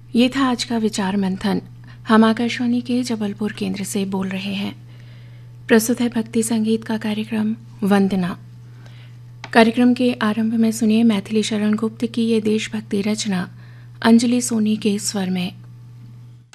ये था आज का विचार मंथन। हम आकाशवाणी के जबलपुर केंद्र से बोल रहे हैं। प्रस्तुत है भक्ति संगीत का कार्यक्रम वंदना। कार्यक्रम के आरंभ में सुनिए मैथिली शरण गुप्त की ये देशभक्ति रचना अंजलि सोनी के स्वर में।